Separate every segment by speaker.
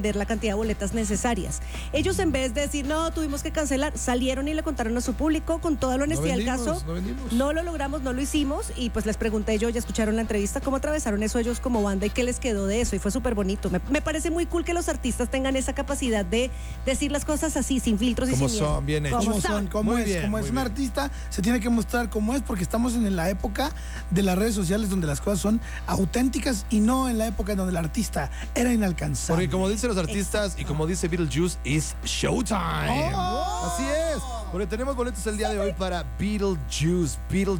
Speaker 1: vender la cantidad de boletas necesarias. Ellos, en vez de decir, no, tuvimos que cancelar, salieron y le contaron a su público con toda la honestidad del caso. No lo logramos, no lo hicimos, y pues les pregunté yo, ya escucharon la entrevista, cómo atravesaron eso ellos como banda y qué les quedó de eso, y fue súper bonito. Me parece muy cool que los artistas tengan esa capacidad de decir las cosas así, sin filtros y
Speaker 2: como
Speaker 1: sin miedo.
Speaker 2: Son, bien hechos.
Speaker 3: Como son, como
Speaker 2: Muy
Speaker 3: es,
Speaker 2: bien,
Speaker 3: como
Speaker 2: muy
Speaker 3: es un
Speaker 2: bien.
Speaker 3: artista, se tiene que mostrar como es, porque estamos en la época de las redes sociales donde las cosas son auténticas y no en la época en donde el artista era inalcanzable.
Speaker 2: Porque como dicen los artistas y como dice Beetlejuice, it's showtime. Así es. Porque tenemos boletos el día de hoy para Beetlejuice.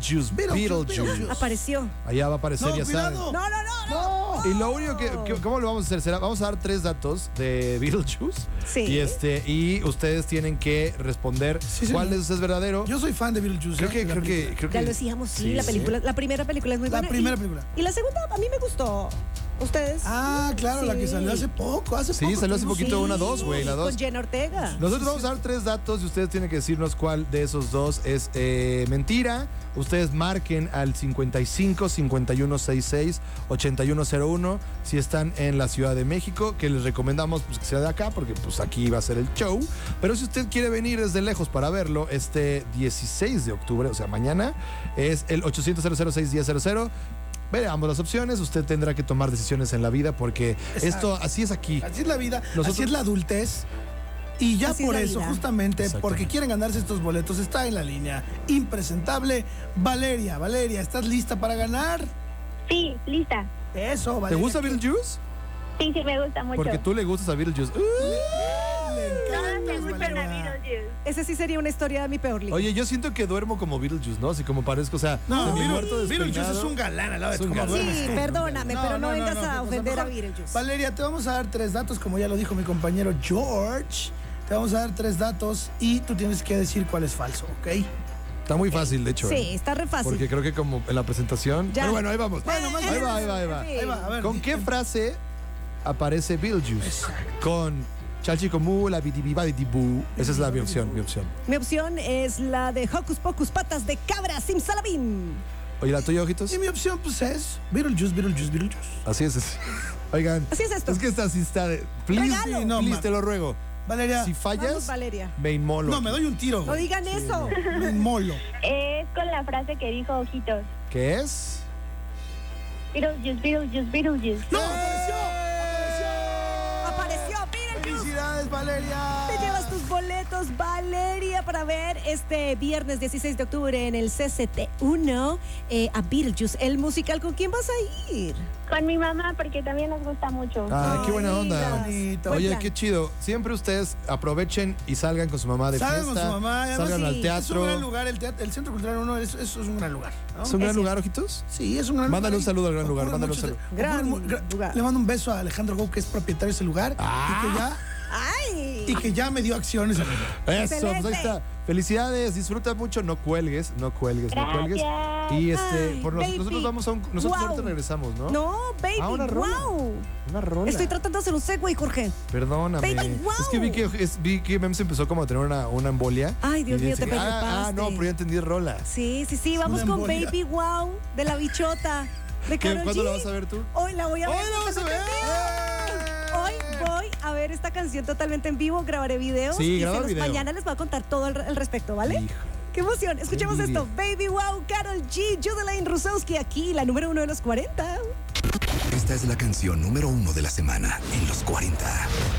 Speaker 1: Apareció.
Speaker 2: Allá va a aparecer,
Speaker 3: No,
Speaker 2: ya saben.
Speaker 3: cuidado.
Speaker 1: No.
Speaker 2: Y lo único ¿cómo lo vamos a hacer? Vamos a dar 3 datos de Beetlejuice.
Speaker 1: Sí.
Speaker 2: Y ustedes tienen que responder
Speaker 3: Sí,
Speaker 2: cuál
Speaker 3: señor.
Speaker 2: es verdadero.
Speaker 3: Yo soy fan de Beetlejuice.
Speaker 2: Creo que
Speaker 1: Ya lo decíamos, sí, la película, la primera película es muy
Speaker 3: La
Speaker 1: buena.
Speaker 3: primera película.
Speaker 1: Y la segunda a mí me gustó. ¿Ustedes?
Speaker 3: Ah, claro, la que
Speaker 1: Sí.
Speaker 3: salió hace poco.
Speaker 2: Sí, salió hace poquito, una 2, güey, la 2.
Speaker 1: Con Jenna Ortega.
Speaker 2: Nosotros vamos a dar 3 datos y ustedes tienen que decirnos cuál de esos 2 es mentira. Ustedes marquen al 55 5166 8101 si están en la Ciudad de México, que les recomendamos pues, que sea de acá, porque pues aquí va a ser el show. Pero si usted quiere venir desde lejos para verlo, este 16 de octubre, o sea, mañana, es el 800 006 1000. Veamos las opciones, usted tendrá que tomar decisiones en la vida porque
Speaker 3: Exacto.
Speaker 2: esto así es aquí.
Speaker 3: Así es la vida,
Speaker 2: Nosotros-
Speaker 3: así es la adultez. Y ya
Speaker 1: Así es
Speaker 3: por
Speaker 1: la
Speaker 3: eso,
Speaker 1: vida.
Speaker 3: justamente,
Speaker 2: Exactamente.
Speaker 3: porque quieren ganarse estos boletos, está en la línea impresentable Valeria. Valeria, ¿estás lista para ganar?
Speaker 4: Sí, lista.
Speaker 3: Eso,
Speaker 2: ¿Te
Speaker 3: Valeria.
Speaker 2: gusta Beetlejuice?
Speaker 4: Sí, me gusta mucho.
Speaker 2: Porque tú le gustas a Beetlejuice.
Speaker 3: Le
Speaker 4: Todos
Speaker 3: encantas,
Speaker 4: me gustan a
Speaker 3: Valeria.
Speaker 4: Beetlejuice.
Speaker 1: Esa sí sería una historia de mi peor libro.
Speaker 2: Oye, yo siento que duermo como Beetlejuice, ¿no? Así como parezco, o sea,
Speaker 3: No,
Speaker 2: muerto
Speaker 3: Beetlejuice es un galán al lado de
Speaker 2: Es un
Speaker 3: cómo
Speaker 2: galán.
Speaker 3: duermes
Speaker 1: Sí,
Speaker 3: tú.
Speaker 1: perdóname, pero no vengas a
Speaker 3: pues,
Speaker 1: ofender a
Speaker 3: mejor,
Speaker 1: Beetlejuice.
Speaker 3: Valeria, te vamos a dar 3 datos, como ya lo dijo mi compañero George. Te vamos a dar 3 datos y tú tienes que decir cuál es falso, ¿ok?
Speaker 2: Está muy fácil, de hecho.
Speaker 1: Sí,
Speaker 2: ¿eh?
Speaker 1: está re fácil.
Speaker 2: Porque creo que como en la presentación.
Speaker 1: Ya.
Speaker 2: Pero bueno, ahí vamos.
Speaker 3: Bueno, más
Speaker 2: ahí
Speaker 3: o
Speaker 2: va,
Speaker 3: menos.
Speaker 2: ahí va, ahí va.
Speaker 1: Sí.
Speaker 3: Ahí va, a ver.
Speaker 2: ¿Con qué frase aparece Beetlejuice? Con Chalchicomu, la bitibibaditibú. Esa es mi opción.
Speaker 1: Mi opción es la de Hocus Pocus, patas de cabra, simsalabim.
Speaker 2: Oye, ¿la tuya, ojitos?
Speaker 3: Y mi opción, pues, es Beetlejuice.
Speaker 2: Así es. Oigan.
Speaker 1: Así es esto.
Speaker 2: Es que esta sí está de... Please,
Speaker 1: Regalo.
Speaker 3: Sí, no,
Speaker 2: please,
Speaker 3: ma-
Speaker 2: te lo ruego.
Speaker 3: Valeria,
Speaker 2: Si fallas,
Speaker 1: Vamos, Valeria.
Speaker 2: me inmolo.
Speaker 3: no, me doy un tiro,
Speaker 1: No
Speaker 3: güey.
Speaker 1: digan eso.
Speaker 3: Me inmolo.
Speaker 4: Es con la frase que dijo Ojitos.
Speaker 2: ¿Qué es?
Speaker 4: Beetlejuice.
Speaker 3: ¡No! ¡Apareció!
Speaker 1: Apareció Beetlejuice.
Speaker 3: ¡Felicidades, Valeria!
Speaker 1: Te llevas tus boletos, Valeria, para ver este viernes 16 de octubre en el CCT1 a Beetlejuice, el musical. ¿Con quién vas a ir?
Speaker 4: Con mi mamá, porque también nos gusta mucho.
Speaker 2: Ah, qué buena
Speaker 1: Ay,
Speaker 2: onda.
Speaker 1: lindas.
Speaker 3: Bonito.
Speaker 1: Buen
Speaker 2: Oye,
Speaker 1: plan.
Speaker 2: qué chido. Siempre ustedes aprovechen y salgan con su mamá de
Speaker 3: Salgan
Speaker 2: fiesta.
Speaker 3: con su mamá, además,
Speaker 2: salgan
Speaker 1: sí,
Speaker 2: al
Speaker 3: Es un
Speaker 2: teatro.
Speaker 3: gran lugar, el Centro Cultural 1, eso es un gran lugar. ¿no?
Speaker 2: ¿Es un gran
Speaker 1: Es
Speaker 2: lugar, ojitos?
Speaker 3: Sí, es un gran
Speaker 2: Mándale
Speaker 3: lugar.
Speaker 2: un saludo al gran lugar,
Speaker 3: Ocurre
Speaker 2: mándale un
Speaker 3: mucho-
Speaker 2: saludo.
Speaker 1: Gran lugar.
Speaker 3: Le mando un beso a Alejandro Gou, que es propietario de ese lugar.
Speaker 1: ¡Ay!
Speaker 3: Y que ya me dio acciones.
Speaker 2: Eso, pues ahí
Speaker 1: Excelente.
Speaker 2: está. Felicidades, disfruta mucho, no cuelgues.
Speaker 4: Gracias.
Speaker 2: Y
Speaker 1: Ay, baby.
Speaker 2: nosotros vamos a nosotros
Speaker 1: Wow.
Speaker 2: ahorita regresamos, ¿no?
Speaker 1: No, baby,
Speaker 2: Ah, una rola.
Speaker 1: wow.
Speaker 2: Una rola.
Speaker 1: Estoy tratando de hacer un segue, Jorge.
Speaker 2: Perdóname.
Speaker 1: Baby, wow.
Speaker 2: Es que vi que Mem se empezó como a tener una embolia.
Speaker 1: Ay, Dios
Speaker 2: Y
Speaker 1: mío,
Speaker 2: dice,
Speaker 1: te preocupaste.
Speaker 2: no, pero ya entendí rola.
Speaker 1: Sí, vamos
Speaker 3: una
Speaker 1: con
Speaker 3: embolia.
Speaker 1: Baby Wow de la bichota. De
Speaker 2: ¿Qué?
Speaker 1: Karol
Speaker 2: ¿Cuándo
Speaker 1: G.
Speaker 2: la vas a ver tú?
Speaker 1: Hoy la voy a ver.
Speaker 2: ¡Hoy la vas a ver!
Speaker 1: Hoy voy a ver esta canción totalmente en vivo, grabaré videos
Speaker 2: Sí,
Speaker 1: y
Speaker 2: graba video.
Speaker 1: mañana les voy a contar todo al respecto, ¿vale?
Speaker 2: Hijo.
Speaker 1: ¡Qué emoción! Escuchemos
Speaker 2: Qué envidia.
Speaker 1: esto. Baby Wow, Karol G, Judelaine Rusowski, aquí, la número 1 de los 40.
Speaker 5: Esta es la canción número 1 de la semana en los 40.